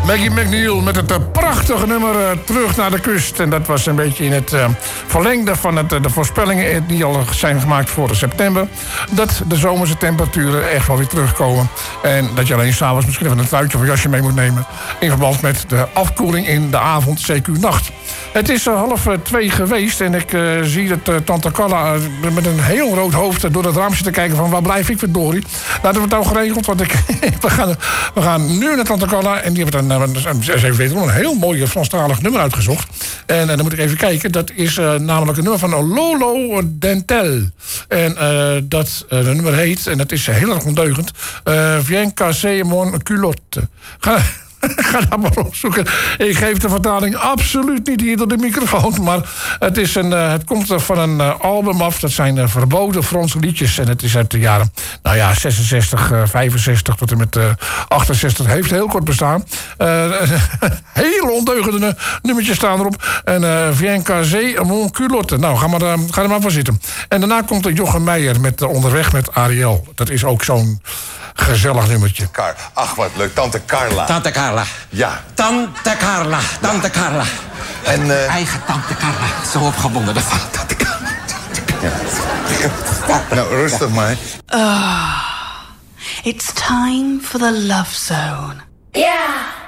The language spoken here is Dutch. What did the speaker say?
Maggie McNeil met het prachtige nummer Terug naar de kust. En dat was een beetje in het verlengde van de voorspellingen die al zijn gemaakt voor september. Dat de zomerse temperaturen echt wel weer terugkomen. En dat je alleen s'avonds misschien even een truitje of een jasje mee moet nemen. In verband met de afkoeling in de avond, CQ nacht. Het is 1:30 geweest en ik zie dat tante Carla met een heel rood hoofd door het raam zit te kijken van waar blijf ik verdorie. Laten we het nou geregeld, want we gaan nu naar tante Carla en die heeft ze heeft wederom een heel mooi Franstalig nummer uitgezocht. En dan moet ik even kijken, dat is namelijk een nummer van Lolo Dentel. En dat nummer heet, en dat is heel erg ondeugend, Viens casser mon culotte. Ga dat maar opzoeken. Ik geef de vertaling absoluut niet hier door de microfoon. Maar het komt van een album af. Dat zijn verboden Franse liedjes. En het is uit de jaren 66, 65 tot en met 68. Heeft heel kort bestaan. Hele ondeugende nummertjes staan erop. En Viens casser mon culotte. Nou, ga er maar van zitten. En daarna komt Jochem Meijer met Onderweg met Ariel. Dat is ook zo'n gezellig nummertje. Ach, wat leuk. Tante Carla. Tante Carla. Ja. Tante Carla. Tante Carla. En, eigen Tante Carla. Zo opgewonden ervan. Tante Carla. Ja. Nou, rustig maar. It's time for the Love Zone. Yeah!